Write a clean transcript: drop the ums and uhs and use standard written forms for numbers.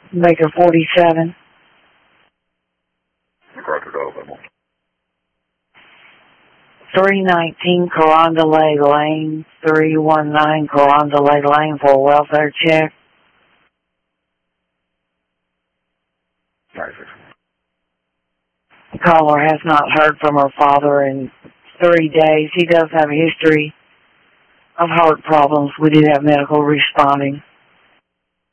Baker 47. Roger, Alabama. 319 Carondelet Lane, 319 Carondelet Lane for a welfare check. Nice. The caller has not heard from her father in 3 days. He does have a history of heart problems. We do have medical responding.